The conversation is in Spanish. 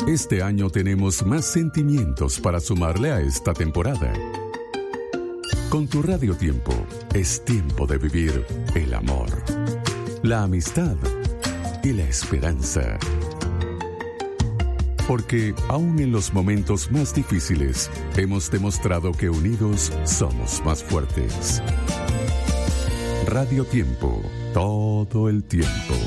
Este año tenemos más sentimientos para sumarle a esta temporada. Con tu Radio Tiempo es tiempo de vivir el amor, la amistad y la esperanza. Porque aún en los momentos más difíciles hemos demostrado que unidos somos más fuertes. Radio Tiempo, todo el tiempo.